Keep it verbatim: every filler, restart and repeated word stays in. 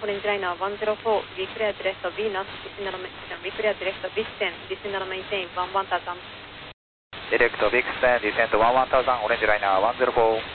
Orange Liner one zero four, we clear to rest of Venus, descend on maintain, we clear to rest of Vixen, descend on maintain one one thousand. Direct Vixen, descend one one thousand, Orange Liner one zero four.